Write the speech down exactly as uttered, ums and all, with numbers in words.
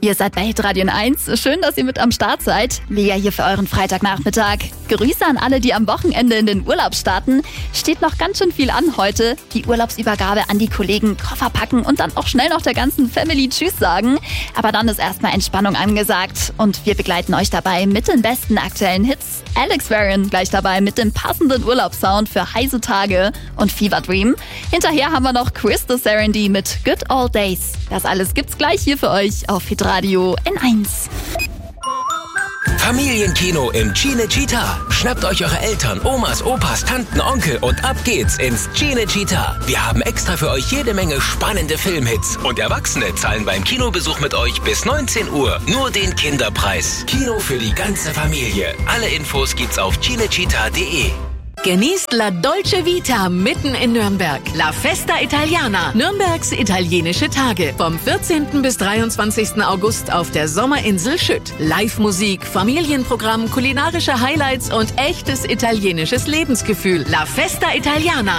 Ihr seid bei Hitradio eins. Schön, dass ihr mit am Start seid. Lea hier für euren Freitagnachmittag. Grüße an alle, die am Wochenende in den Urlaub starten. Steht noch ganz schön viel an heute. Die Urlaubsübergabe an die Kollegen, Koffer packen und dann auch schnell noch der ganzen Family Tschüss sagen. Aber dann ist erstmal Entspannung angesagt. Und wir begleiten euch dabei mit den besten aktuellen Hits. Alex Warren gleich dabei mit dem passenden Urlaubssound für heiße Tage und Fever Dream. Hinterher haben wir noch Chris the Serendy mit Good Old Days. Das alles gibt's gleich hier für euch auf Hitradio N eins. Familienkino im Cinecittà. Schnappt euch eure Eltern, Omas, Opas, Tanten, Onkel und ab geht's ins Cinecittà. Wir haben extra für euch jede Menge spannende Filmhits. Und Erwachsene zahlen beim Kinobesuch mit euch bis neunzehn Uhr nur den Kinderpreis. Kino für die ganze Familie. Alle Infos gibt's auf cinecittà punkt de. Genießt La Dolce Vita mitten in Nürnberg. La Festa Italiana, Nürnbergs italienische Tage. Vom vierzehnten bis dreiundzwanzigsten August auf der Sommerinsel Schütt. Live-Musik, Familienprogramm, kulinarische Highlights und echtes italienisches Lebensgefühl. La Festa Italiana.